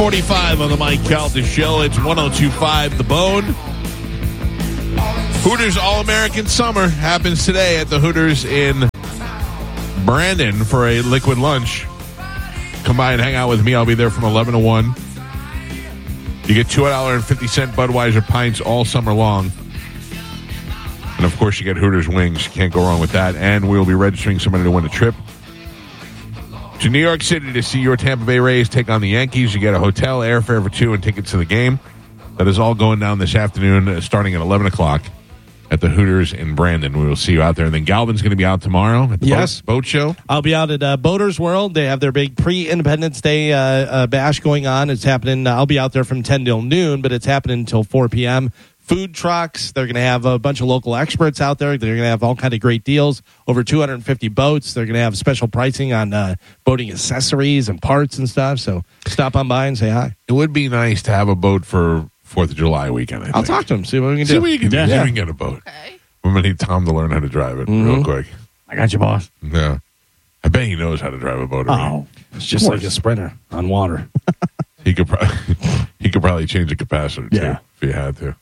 8:45 on the Mike Calta Show. It's 102.5 The Bone. Hooters All-American Summer happens today at the Hooters in Brandon for a liquid lunch. Come by and hang out with me. I'll be there from 11 to 1. You get $2.50 Budweiser pints all summer long. And, of course, you get Hooters wings. You can't go wrong with that. And we'll be registering somebody to win a trip to New York City to see your Tampa Bay Rays take on the Yankees. You get a hotel, airfare for two, and tickets to the game. That is all going down this afternoon, starting at 11 o'clock at the Hooters in Brandon. We will see you out there. And then Galvin's going to be out tomorrow at the boat show. I'll be out at Boaters World. They have their big pre-Independence Day bash going on. It's happening. I'll be out there from 10 till noon, but it's happening until 4 p.m. Food trucks. They're going to have a bunch of local experts out there. They're going to have all kind of great deals. Over 250 boats. They're going to have special pricing on boating accessories and parts and stuff. So stop on by and say hi. It would be nice to have a boat for 4th of July weekend, I think. I'll talk to them. See what we can do. See what you can do. Yeah. See if we can get a boat. Okay. We're going to need Tom to learn how to drive it real quick. I got you, boss. Yeah. I bet he knows how to drive a boat. Oh, It's just like a sprinter on water. He could probably change a capacitor too if he had to.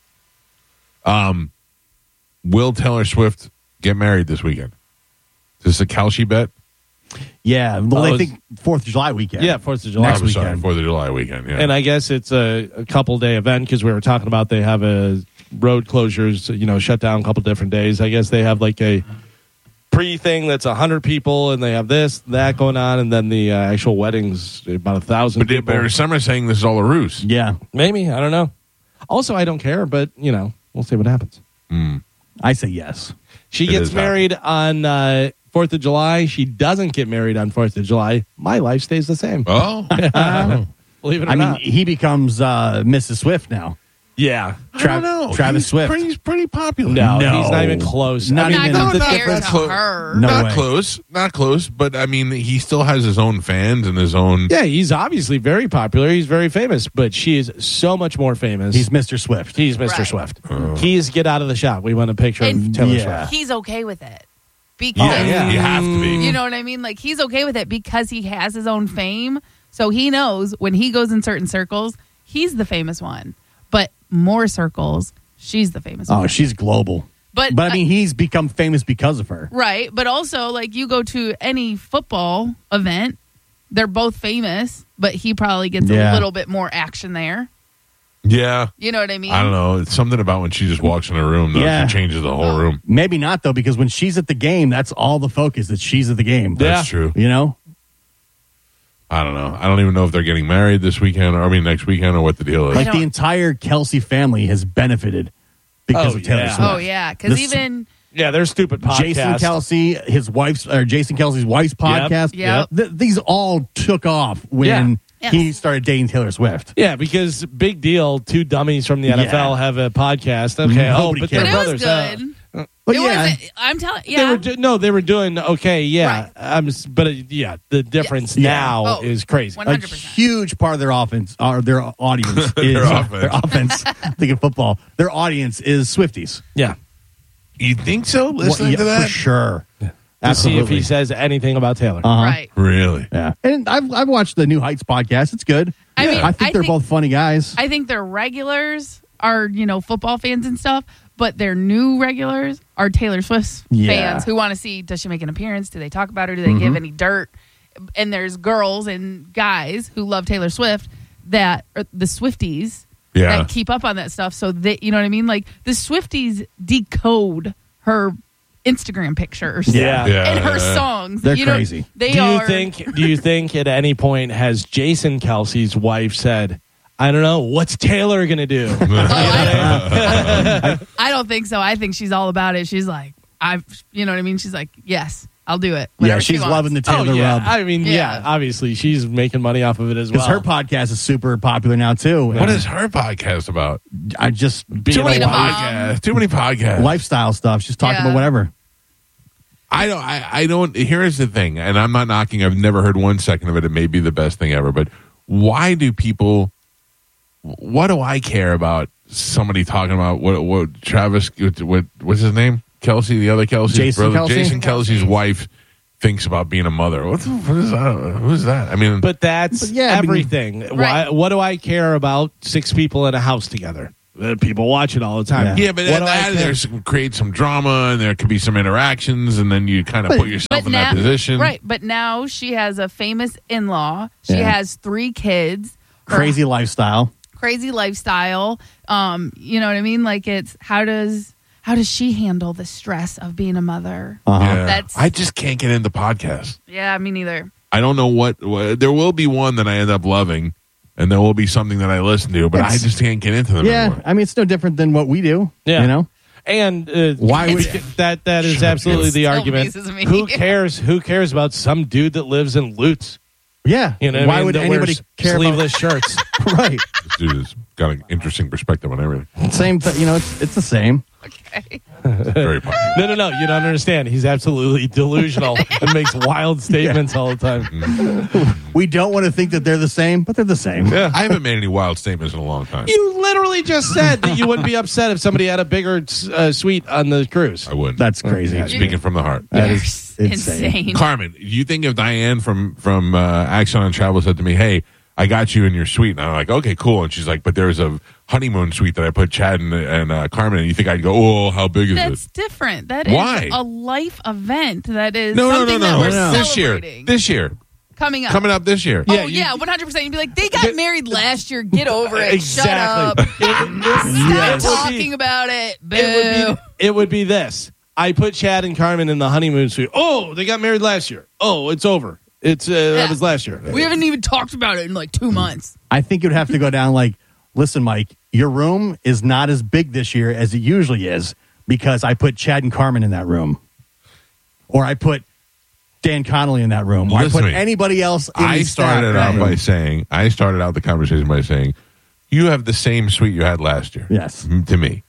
Will Taylor Swift get married this weekend? Is this a Kelce bet? Yeah, well, I think 4th of July weekend. Yeah, 4th of July I'm sorry, weekend. 4th of July weekend. Yeah, And I guess it's a couple-day event because we were talking about they have a road closures, shut down a couple different days. I guess they have like a pre-thing that's 100 people, and they have this, that going on, and then the actual wedding's about 1,000 people. But some are saying this is all a ruse. Yeah, Maybe. I don't know. Also, I don't care, but, we'll see what happens. I say yes. She It gets is married on 4th of July. She doesn't get married on 4th of July. My life stays the same. Oh, Believe it or I mean, not. he becomes Mrs. Swift now. Yeah. I don't know. Travis Swift. He's pretty popular. No, No. he's not even close. Not Not even- compared to close. her. No not way. close, not close. But I mean, he still has his own fans and his own. Yeah, he's obviously very popular. He's very famous, but she is so much more famous. He's Mr. Swift. He's Mr. Right. Swift. He's get out of the shot. We want a picture of And- Taylor Yeah. Swift. He's okay with it. Because, yeah. You have to be. you know what I mean? Like, he's okay with it because he has his own fame. So he knows when he goes in certain circles, he's the famous one. But more circles, she's the famous one. Oh, she's global. But I mean, he's become famous because of her. right. But also, like, you go to any football event, they're both famous, but he probably gets a Yeah. little bit more action there. Yeah, You know what I mean? I don't know. It's something about when she just walks in a room, though. Yeah. She changes the whole room. Maybe not, though, because when she's at the game, that's all the focus, that she's at the game. That's true. You know? I don't know. I don't even know if they're getting married this weekend, or next weekend, or what the deal is. Like, don't- the entire Kelsey family has benefited because Oh, of Taylor yeah. Swift. Oh, yeah. Because This- even... Yeah, they're stupid podcasts. Jason Kelsey, Jason Kelsey's wife's podcast. Yep. These all took off when Yeah. he started dating Taylor Swift. Yeah, because big deal, two dummies from the NFL have a podcast. Okay, Nobody but cares. they're But it was brothers. good. But it yeah, wasn't... I'm telling... Yeah. They were doing okay. Yeah, Right. The difference Yeah. now Oh, is crazy. 100%. a huge part of their offense, or their audience is Their offense. their offense. Thinking football, their audience is Swifties. Yeah, You think so? Listening Yeah, to that? for sure. to see if Absolutely. he says anything about Taylor. Uh-huh. Right. Really? Yeah, and I've watched the New Heights podcast. It's good. I mean, I think they're both funny guys. I think their regulars are, football fans and stuff, but their new regulars are Taylor Swift fans who want to see, does she make an appearance? Do they talk about her? Do they give any dirt? And there's girls and guys who love Taylor Swift that are the Swifties Yeah. that keep up on that stuff. So that, you know what I mean? Like, the Swifties decode her Instagram pictures Yeah. and her songs. They're You know, crazy. They Do are. you think at any point has Jason Kelsey's wife said, I don't know, what's Taylor going to do? I don't think so. I think she's all about it. She's like, you know what I mean? She's like, yes, I'll do it. Yeah, Whatever she she's wants. loving the Taylor yeah. rub. I mean, Yeah. obviously she's making money off of it as well. Because her podcast is super popular now, too. What is her podcast about? I just Too many a mom. podcasts. Too many podcasts. lifestyle stuff. She's talking Yeah. about whatever. I don't. Here's the thing, and I'm not knocking. I've never heard 1 second of it. It may be the best thing ever, but why do people? What do I care about somebody talking about what Travis? What's his name? Kelsey, the other Kelsey, Jason brother, Kelsey? Jason Kelsey's wife thinks about being a mother. What is that? Who's that? I mean, But that's But yeah, I mean- everything. Why, Right. what do I care about 6 people in a house together? People watch it all the time. yeah, but What do I care? there's create some drama, and there could be some interactions, and then you kind of put yourself in that position. Right. But now she has a famous in-law. She Yeah. has 3 kids. Her Crazy lifestyle. crazy lifestyle. You know what I mean? Like, it's how does she handle the stress of being a mother? Yeah. That's- I just can't get into podcasts. Yeah, me neither. I don't know what there will be one that I end up loving, and there will be something that I listen to, but I It's- just can't get into them Yeah, anymore. I mean, it's no different than what we do. Yeah. You know? And Why would- that is Sure. absolutely the Still argument. amuses me. Who cares? Who cares about some dude that lives in Lutz? Yeah. You know, what I Why mean, would that anybody wears care sleeveless shirts? about? Right. This dude has got an interesting perspective on everything. Same thing. You know, it's the same. Okay. Very popular. No. You don't understand. He's absolutely delusional and makes wild statements all the time. We don't want to think that they're the same, but they're the same. Yeah. I haven't made any wild statements in a long time. You literally just said that you wouldn't be upset if somebody had a bigger suite on the cruise. I wouldn't. That's crazy. Yeah, speaking from the heart. That You're is insane. insane. Carmen, you think if Diane from Action on Travel said to me, "Hey, I got you in your suite," and I'm like, "Okay, cool," and she's like, "But there's a honeymoon suite that I put Chad and Carmen in," you think I'd go, "Oh, how big is That's it?" different. That is Why? a life event. That is No, something that we're This year, celebrating. Coming up. this year. Oh, Yeah, yeah, 100%. You'd be like, they got Get- married last year. Get over it. Exactly. Shut up. Stop talking about it. Boo. It would be this. I put Chad and Carmen in the honeymoon suite. Oh, they got married last year. Oh, it's over. That was last year. We haven't even talked about it in like 2 months. I think it would have to go down like, listen, Mike, your room is not as big this year as it usually is because I put Chad and Carmen in that room. Or I put Dan Connolly in that room. Or Listen I to put me. anybody else in I the started staff out room. by saying, I started out the conversation by saying, you have the same suite you had last year. Yes. To me,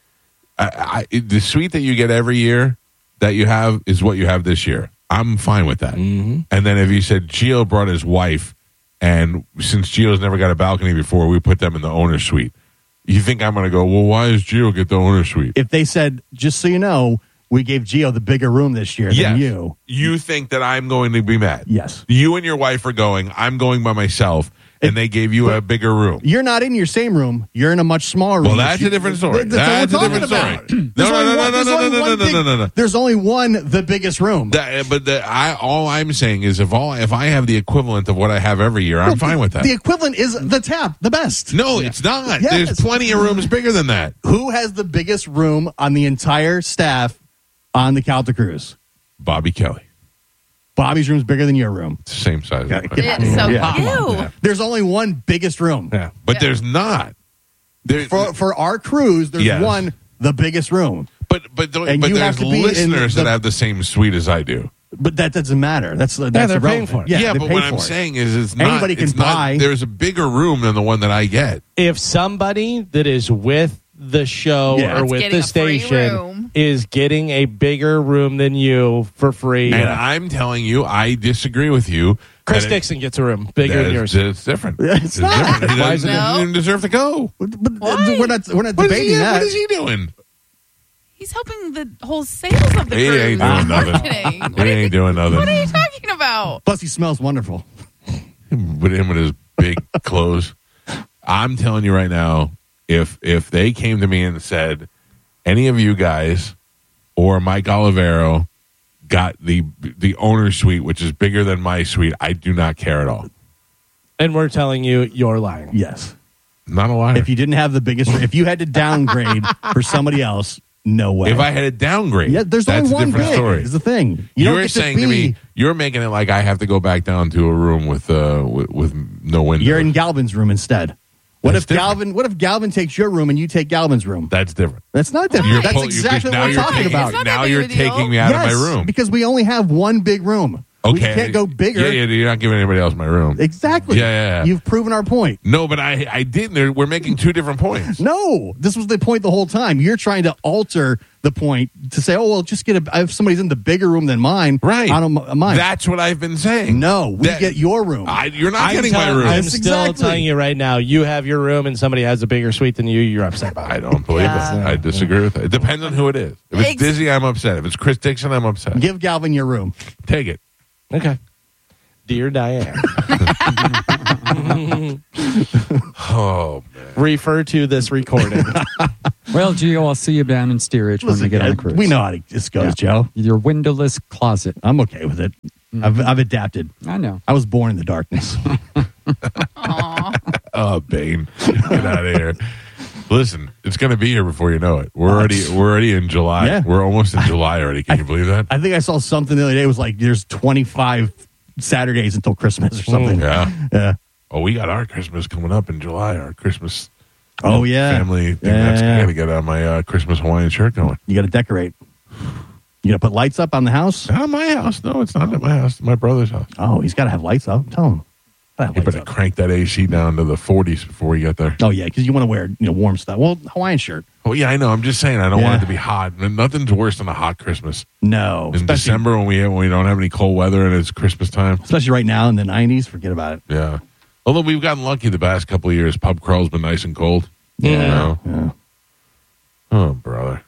the suite that you get every year that you have is what you have this year. I'm fine with that. Mm-hmm. And then if you said Gio brought his wife, and since Gio's never got a balcony before, we put them in the owner's suite. You think I'm going to go, well, why does Gio get the owner's suite? If they said, just so you know, we gave Gio the bigger room this year Yes. than you. You think that I'm going to be mad? Yes. You and your wife are going, I'm going by myself, and they gave you a bigger room. You're not in your same room. You're in a much smaller room. Well, that's a different story. That's That's what a we're different talking story. about. There's only one- there's only one big- No. There's only one, the biggest room. All I'm saying is if I have the equivalent of what I have every year, I'm fine with that. The equivalent is the tap, the best. No, it's not. Yes. There's plenty of rooms bigger than that. Who has the biggest room on the entire staff on the Calta Cruise? Bobby Kelly. Bobby's room's bigger than your room. It's the same size. as Yeah. mine. Yeah, so, Yeah. ew. There's only one biggest room. Yeah. But Yeah. there's not. There, For our cruise, there's Yes. one, the biggest room. but and you there's have to be in listeners the- that have the same suite as I do. But that doesn't matter. That's they're irrelevant. paying for it. Yeah, they but pay what for I'm it. saying is it's not. Anybody can it's not- buy. There's a bigger room than the one that I get. If somebody that is with the show Yeah. or It's with getting the a free station room. is getting a bigger room than you for free, And I'm telling you, I disagree with you. Chris that it- Dixon gets a room bigger that than is- yours. It's different. It's not. different. He Why is doesn't, it not? he didn't deserve to go. But Why? we're not What is, debating he, that. what is he doing? He's helping the whole sales of the He cruise. ain't doing nothing. Marketing. He ain't doing What are nothing. you talking about? Plus, he smells wonderful. With him with his big clothes. I'm telling you right now, if they came to me and said, any of you guys or Mike Olivero got the owner's suite, which is bigger than my suite, I do not care at all. And we're telling you, you're lying. Yes. Not a liar. If you didn't have the biggest, if you had to downgrade for somebody else, no way. If I had a downgrade, yeah, there's that's only a one different big. story. Is the thing. You don't You're get saying to to be. me, you're making it like I have to go back down to a room with no windows. You're in Galvin's room instead. What That's if different. What if Galvin takes your room and you take Galvin's room? That's different. That's not different. You're That's pull- exactly now what we're you're talking taking- about. It's not Now that you're big of a deal. taking me out of my Yes, room. because we only have one big room. Okay, We can't go bigger. Yeah, you're not giving anybody else my room. Exactly. Yeah. You've proven our point. No, but I didn't. We're making two different points. No, this was the point the whole time. You're trying to alter the point to say, "Oh, well, just get if somebody's in the bigger room than mine, Right. I don't mine." That's what I've been saying. No, we That- get your room. You're not getting my room. I'm Yes, still exactly. telling you right now, you have your room and somebody has a bigger suite than you, you're upset about it. I don't believe Yeah. it. I disagree with it. It depends on who it is. If it's Ex- Dizzy, I'm upset. If it's Chris Dixon, I'm upset. Give Galvin your room. Take it. Okay. Dear Diane. Oh, man. Refer to this recording. Well, Gio, I'll see you down in steerage when we get on the cruise. We know how this goes, Joe. Your windowless closet. I'm okay with it. I've adapted. I know. I was born in the darkness. Aw. Oh, Bane. Get out of here. Listen, it's going to be here before you know it. We're already in July. Yeah. We're almost in July already. Can you believe that? I think I saw something the other day. It was like there's 25 Saturdays until Christmas or something. Yeah. Oh, we got our Christmas coming up in July. Our Christmas Oh, yeah. family thing. Yeah, That's yeah. got to get my Christmas Hawaiian shirt going. You got to decorate. You got to put lights up on the house? Not at my house. No, it's not at my house. It's my brother's house. Oh, he's got to have lights up. Tell him. Gotta have You lights better up. crank that AC down to the 40s before we get there. Oh, yeah, because you want to wear warm stuff. Well, Hawaiian shirt. Oh, yeah, I know. I'm just saying I don't Yeah. want it to be hot. Nothing's worse than a hot Christmas. No. In Especially, December when we don't have any cold weather and it's Christmas time. especially right now in the 90s. Forget about it. Yeah. Although we've gotten lucky the past couple of years. Pub crawl's been nice and cold. Yeah. You know? Yeah. Oh, brother.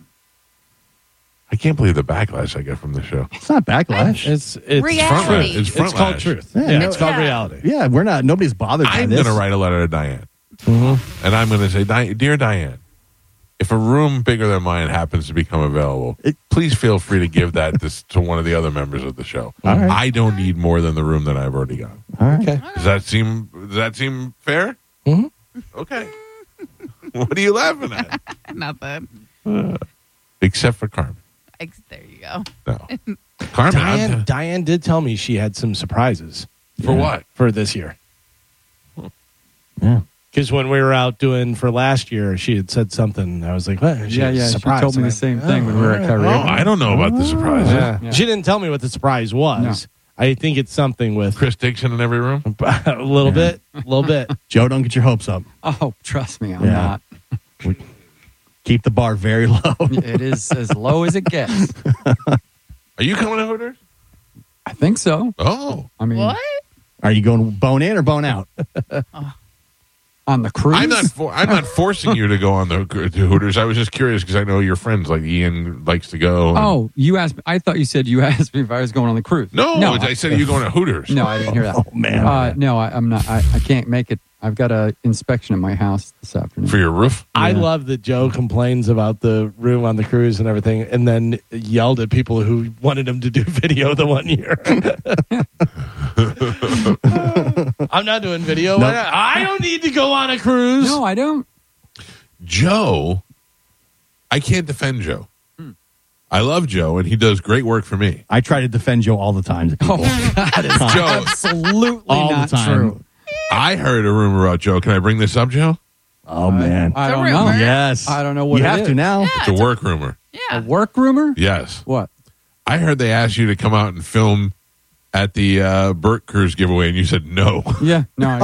I can't believe the backlash I get from the show. It's not backlash. It's Reality. It's front It's called lash. truth. Yeah, Yeah, no- it's called Yeah. reality. Yeah, nobody's bothered by I'm this. going to write a letter to Diane. And I'm going to say, Dear Diane, if a room bigger than mine happens to become available, please feel free to give that to one of the other members of the show. All right. I don't need more than the room that I've already got. All right. Okay. Does that seem fair? Mhm. Okay. What are you laughing at? Nothing. Except for Carmen. There you go. No. Carmen, Diane did tell me she had some surprises for what? for this year. Yeah. Because when we were out doing for last year, she had said something. I was like, "What?" She had a She surprise. told me And the I- same thing when we were at Oh, karaoke. I don't know about the surprise. Yeah. Yeah. She didn't tell me what the surprise was. I think it's something with Chris Dixon in every room? a little bit. Joe, don't get your hopes up. Oh, trust me, I'm Yeah. not. Keep the bar very low. It is as low as it gets. Are you coming to Hooters? I think so. Oh. I mean, What? Are you going bone in or bone out? on the cruise? I'm not forcing you to go on to Hooters. I was just curious because I know your friends like Ian likes to go. and- Oh, you asked me. I thought you said you asked me if I was going on the cruise. no, I said, are you going to Hooters? No, I didn't hear that. Oh, man. No, I'm not. I can't make it. I've got an inspection at my house this afternoon. For your roof? I Yeah. love that Joe complains about the room on the cruise and everything, and then yelled at people who wanted him to do video the one year. I'm not doing video. Nope. Why not? I don't need to go on a cruise. No, I don't. Joe, I can't defend Joe. I love Joe, and he does great work for me. I try to defend Joe all the time to people. That is Joe, absolutely all not the time. true. I heard a rumor about Joe. Can I bring this up, Joe? Oh, man. I It's a don't know. rumor. Yes. I don't know what you it have is. to now. It's a work rumor. A Yeah. work rumor? Yes. What? I heard they asked you to come out and film at the Burt Cruise giveaway, and you said no. Yeah. No,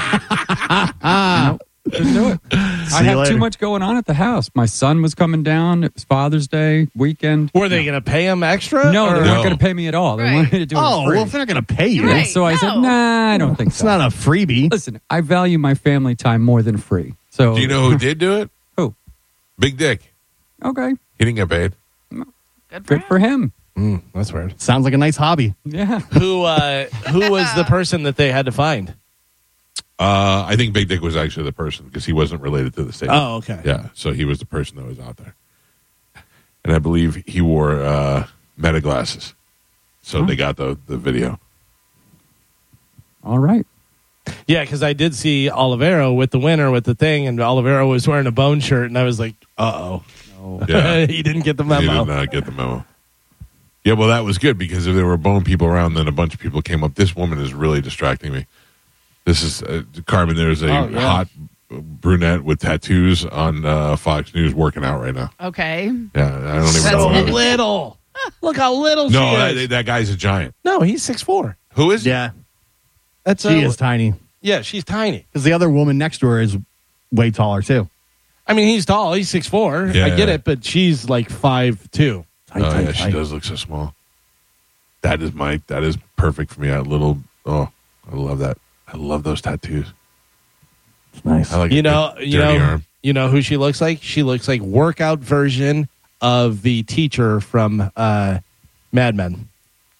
I couldn't do it. I you have later. too much going on at the house. My son was coming down. It was Father's Day weekend. Were they going to pay him extra? No, they or- weren't No. going to pay me at all. They Right. wanted me to do it Oh, free. well, if they're not going to pay you, Right. So I said, No. nah, I don't think it's so. not a freebie. Listen, I value my family time more than free. So Do you know who did do it? Who? Big Dick. Okay, He didn't get paid. Good for him. for him. That's weird. Sounds like a nice hobby. Yeah. Who was the person that they had to find? I think Big Dick was actually the person because he wasn't related to the state. Oh, okay. Yeah, so he was the person that was out there. And I believe he wore meta glasses. So they got the video. All right. Yeah, because I did see Olivero with the winner with the thing, and Olivero was wearing a bone shirt, and I was like, uh-oh. No. Yeah. He didn't get the He memo. did not get the memo. Yeah, well, that was good because if there were bone people around, then a bunch of people came up. This woman is really distracting me. This is Carmen. There's a Oh, yeah. hot brunette with tattoos on Fox News working out right now. Okay. Yeah, I don't even That's know. it. What Little. Look how little no, she is. that guy's a giant. No, he's 6'4". Who is? Yeah. That's She is tiny. Yeah, she's tiny. Because the other woman next to her is way taller, too. I mean, he's tall. He's 6'4". Yeah, I get yeah. it, but she's like 5'2". Tight, Oh tight, yeah, she tight. does look so small. That is perfect for me. That little. Oh, I love that. I love those tattoos. It's nice. I like You a know, dirty arm. you know who she looks like? She looks like workout version of the teacher from Mad Men.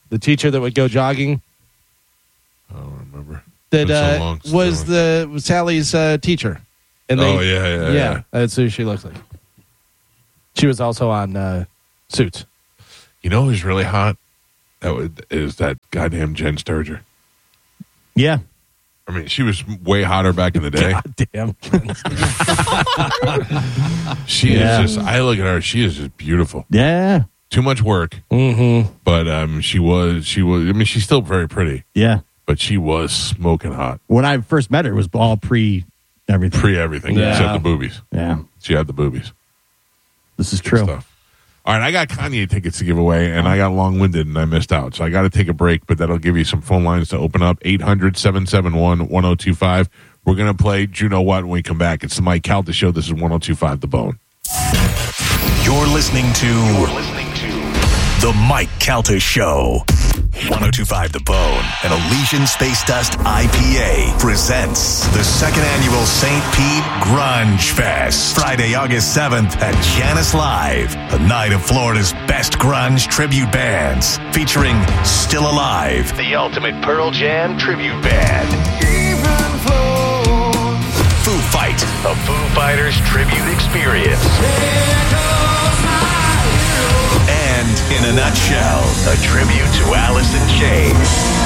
the teacher that would go jogging. I don't remember. That Been so long since was Sally's teacher. And yeah. That's who she looks like. She was also on Suits. You know who's really hot? Is that goddamn Jen Sturger. Yeah. I mean, she was way hotter back in the day. God damn. She is just, I look at her, she is just beautiful. Yeah. Too much work. Mm-hmm. But she was, I mean, she's still very pretty. Yeah. But she was smoking hot. When I first met her, it was all pre-everything. Pre-everything. Yeah. Except the boobies. Yeah. She had the boobies. This is Good true. stuff. All right, I got Kanye tickets to give away, and I got long-winded, and I missed out. So I got to take a break, but that'll give you some phone lines to open up. 800-771-1025. We're going to play Juno What when we come back. It's the Mike Calta Show. This is 102.5 The Bone. You're listening to The Mike Calta Show. 102.5 The Bone and Elysian Space Dust IPA presents the second annual St. Pete Grunge Fest. Friday, August 7th at Janice Live. A night of Florida's best grunge tribute bands featuring Still Alive, the ultimate Pearl Jam tribute band. Foo Fight, a Foo Fighters tribute experience. And in a nutshell, a tribute to Alice in Chains.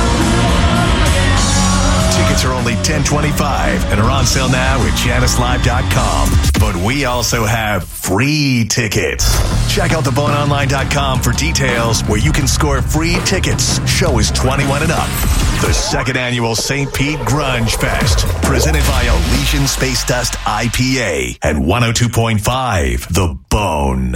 Tickets are only $10.25 and are on sale now at JaniceLive.com. But we also have free tickets. Check out theboneonline.com for details where you can score free tickets. Show is 21 and up. The second annual St. Pete Grunge Fest, presented by Elysian Space Dust IPA and 102.5 The Bone.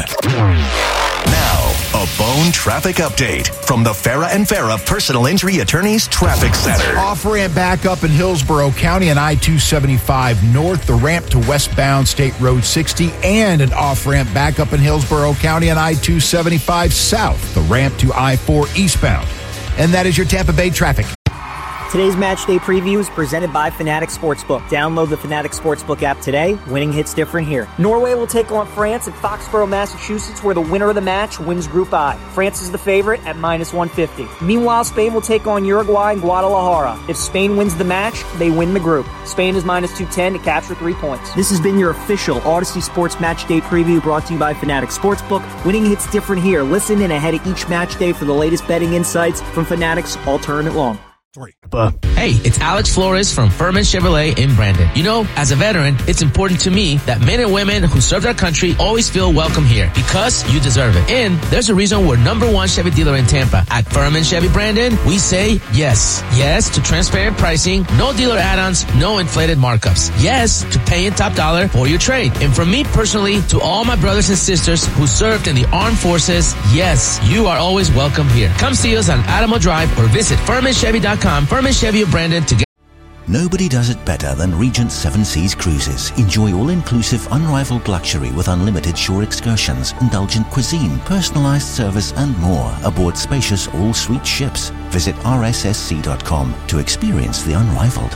Now, a Bone traffic update from the Farah and Farah Personal Injury Attorneys Traffic Center. Off-ramp back up in Hillsborough County on I-275 north, the ramp to westbound State Road 60, and an off-ramp back up in Hillsborough County on I-275 south, the ramp to I-4 eastbound. And that is your Tampa Bay traffic. Today's match day preview is presented by Fanatics Sportsbook. Download the Fanatics Sportsbook app today. Winning hits different here. Norway will take on France at Foxborough, Massachusetts, where the winner of the match wins Group I. France is the favorite at -150. Meanwhile, Spain will take on Uruguay in Guadalajara. If Spain wins the match, they win the group. Spain is -210 to capture 3 points. This has been your official Odyssey Sports Match Day preview brought to you by Fanatics Sportsbook. Winning hits different here. Listen in ahead of each match day for the latest betting insights from Fanatics all tournament long. Hey, it's Alex Flores from Furman Chevrolet in Brandon. You know, as a veteran, it's important to me that men and women who serve their country always feel welcome here because you deserve it. And there's a reason we're #1 Chevy dealer in Tampa. At Furman Chevy Brandon, we say yes. Yes to transparent pricing, no dealer add-ons, no inflated markups. Yes to paying top dollar for your trade. And from me personally to all my brothers and sisters who served in the armed forces, yes, you are always welcome here. Come see us on Adamo Drive or visit FurmanChevy.com. Furman Chevy of Brandon to get. Nobody does it better than Regent Seven Seas Cruises. Enjoy all-inclusive, unrivaled luxury with unlimited shore excursions, indulgent cuisine, personalized service, and more aboard spacious all-suite ships. Visit rssc.com to experience the unrivaled.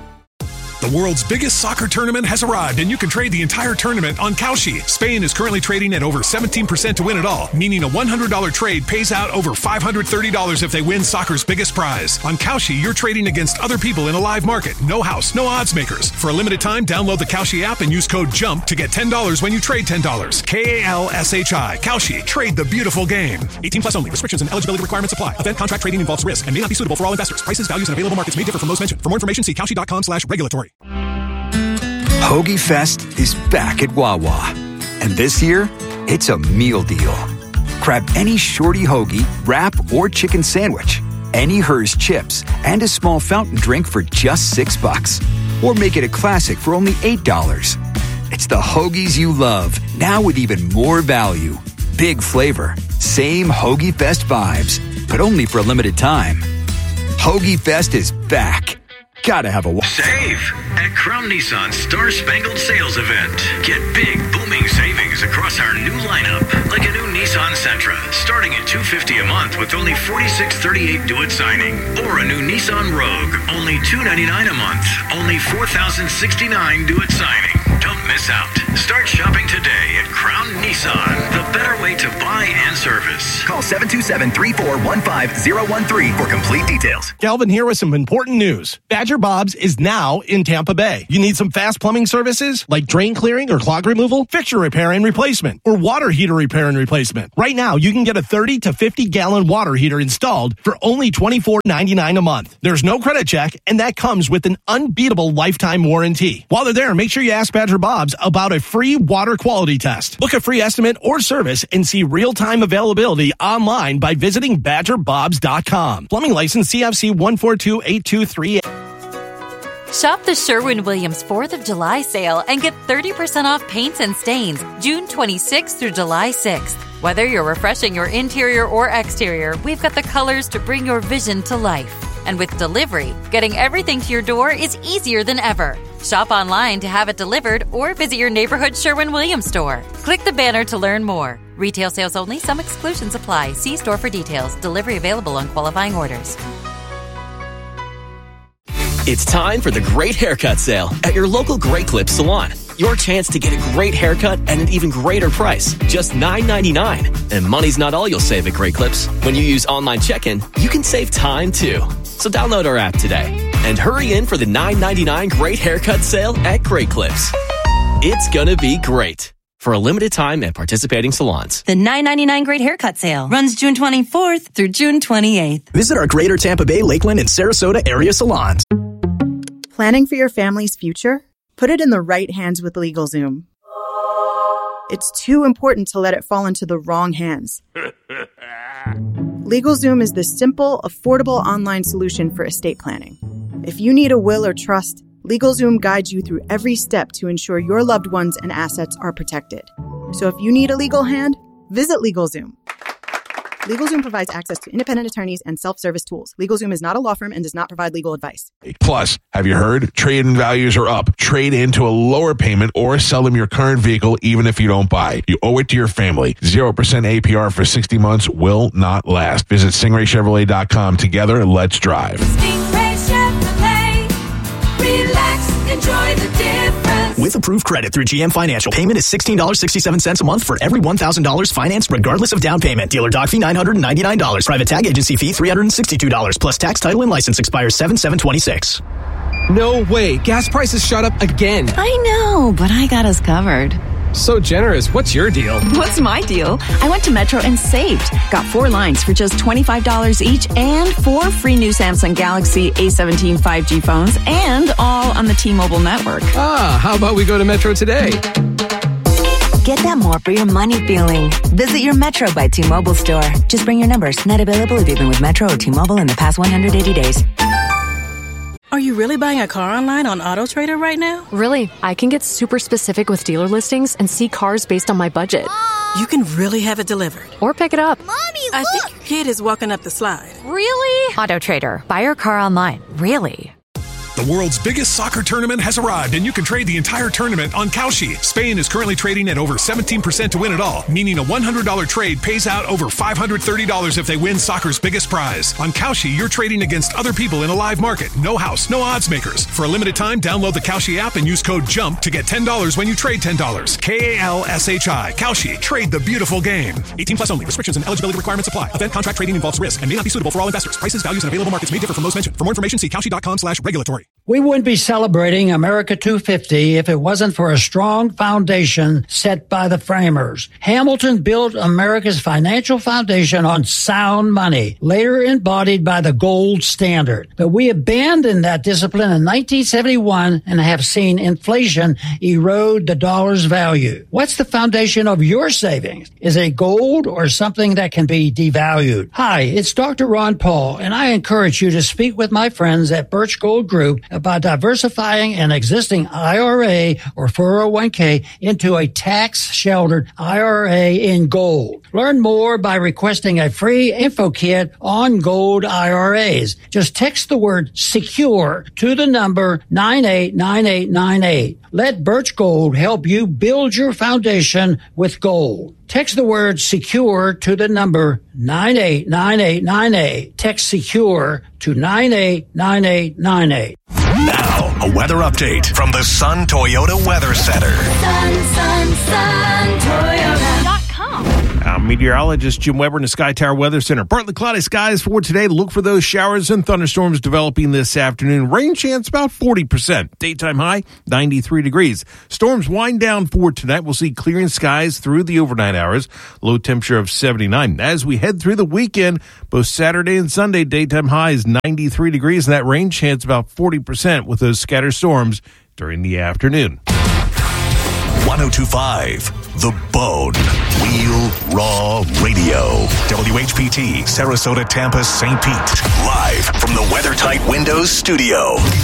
The world's biggest soccer tournament has arrived, and you can trade the entire tournament on Kalshi. Spain is currently trading at over 17% to win it all, meaning a $100 trade pays out over $530 if they win soccer's biggest prize. On Kalshi, you're trading against other people in a live market. No house, no odds makers. For a limited time, download the Kalshi app and use code JUMP to get $10 when you trade $10. Kalshi. Kalshi. Trade the beautiful game. 18 plus only. Restrictions and eligibility requirements apply. Event contract trading involves risk and may not be suitable for all investors. Prices, values, and available markets may differ from those mentioned. For more information, see Kalshi.com/regulatory. Hoagie Fest is back at Wawa. And this year, it's a meal deal. Grab any shorty hoagie, wrap, or chicken sandwich, any Hers chips, and a small fountain drink for just $6. Or make it a classic for only $8. It's the hoagies you love, now with even more value. Big flavor, same Hoagie Fest vibes, but only for a limited time. Hoagie Fest is back. Gotta have a Save at Crown Nissan's Star Spangled Sales Event. Get big, booming savings across our new lineup, like a new Nissan Sentra, starting at $250 a month with only $46.38 due at signing, or a new Nissan Rogue, only $299 a month, only $4,069 due at signing. Don't miss out. Start shopping today at Crown Nissan, the better way to buy and service. Call 727-341-5013 for complete details. Calvin here with some important news. Badger Bob's is now in Tampa Bay. You need some fast plumbing services like drain clearing or clog removal, fixture repair and replacement, or water heater repair and replacement. Right now, you can get a 30 to 50-gallon water heater installed for only $24.99 a month. There's no credit check, and that comes with an unbeatable lifetime warranty. While they're there, make sure you ask Badger Bob's about a free water quality test. Book a free estimate or service and see real-time availability online by visiting badgerbobs.com. Plumbing license CFC 142823. Shop the Sherwin-Williams 4th of July sale and get 30% off paints and stains June 26th through July 6th. Whether you're refreshing your interior or exterior, we've got the colors to bring your vision to life. And with delivery, getting everything to your door is easier than ever. Shop online to have it delivered or visit your neighborhood Sherwin-Williams store. Click the banner to learn more. Retail sales only. Some exclusions apply. See store for details. Delivery available on qualifying orders. It's time for the Great Haircut Sale at your local Great Clips salon. Your chance to get a great haircut at an even greater price, just $9.99. And money's not all you'll save at Great Clips. When you use online check-in, you can save time too. So download our app today and hurry in for the $9.99 Great Haircut Sale at Great Clips. It's gonna be great. For a limited time at participating salons. The $9.99 Great Haircut Sale runs June 24th through June 28th. Visit our Greater Tampa Bay, Lakeland, and Sarasota area salons. Planning for your family's future? Put it in the right hands with LegalZoom. It's too important to let it fall into the wrong hands. LegalZoom is the simple, affordable online solution for estate planning. If you need a will or trust, LegalZoom guides you through every step to ensure your loved ones and assets are protected. So if you need a legal hand, visit LegalZoom. LegalZoom provides access to independent attorneys and self-service tools. LegalZoom is not a law firm and does not provide legal advice. Plus, have you heard? Trade-in values are up. Trade into a lower payment or sell them your current vehicle even if you don't buy. You owe it to your family. 0% APR for 60 months will not last. Visit StingrayChevrolet.com. Together, let's drive. Stingray Chevrolet. Relax, enjoy the difference. With approved credit through GM Financial, payment is $16.67 a month for every $1,000 financed regardless of down payment. Dealer doc fee $999. Private tag agency fee $362. Plus tax, title, and license expires 7/7/26. No way. Gas prices shot up again. I know, but I got us covered. So generous. What's your deal? What's my deal? I went to Metro and saved. Got 4 lines for just $25 each and 4 free new Samsung Galaxy A17 5G phones and all on the T-Mobile network. Ah, how about we go to Metro today? Get that more for your money feeling. Visit your Metro by T-Mobile store. Just bring your numbers. Not available if you've been with Metro or T-Mobile in the past 180 days. Are you really buying a car online on AutoTrader right now? Really, I can get super specific with dealer listings and see cars based on my budget. You can really have it delivered. Or pick it up. Mommy, look! I think your kid is walking up the slide. Really? AutoTrader. Buy your car online. Really? The world's biggest soccer tournament has arrived, and you can trade the entire tournament on Kalshi. Spain is currently trading at over 17% to win it all, meaning a $100 trade pays out over $530 if they win soccer's biggest prize. On Kalshi, you're trading against other people in a live market. No house, no odds makers. For a limited time, download the Kalshi app and use code JUMP to get $10 when you trade $10. Kalshi. Kalshi. Trade the beautiful game. 18 plus only. Restrictions and eligibility requirements apply. Event contract trading involves risk and may not be suitable for all investors. Prices, values, and available markets may differ from those mentioned. For more information, see Kalshi.com/regulatory. We wouldn't be celebrating America 250 if it wasn't for a strong foundation set by the framers. Hamilton built America's financial foundation on sound money, later embodied by the gold standard. But we abandoned that discipline in 1971 and have seen inflation erode the dollar's value. What's the foundation of your savings? Is it gold or something that can be devalued? Hi, it's Dr. Ron Paul, and I encourage you to speak with my friends at Birch Gold Group about diversifying an existing IRA or 401k into a tax-sheltered IRA in gold. Learn more by requesting a free info kit on gold IRAs. Just text the word SECURE to the number 989898. Let Birch Gold help you build your foundation with gold. Text the word SECURE to the number 989898. Text SECURE to 989898. Now, A weather update from the Sun Toyota Weather Center. Sun, Toyota.com. I'm meteorologist Jim Weber in the Sky Tower Weather Center. Partly cloudy skies for today. Look for those showers and thunderstorms developing this afternoon. Rain chance about 40%. Daytime high, 93 degrees. Storms wind down for tonight. We'll see clearing skies through the overnight hours. Low temperature of 79. As we head through the weekend, both Saturday and Sunday, daytime high is 93 degrees, and that rain chance about 40% with those scattered storms during the afternoon. 102.5 The Bone. Real Raw Radio. WHPT, Sarasota, Tampa, St. Pete. Live from the WeatherTight Windows studio.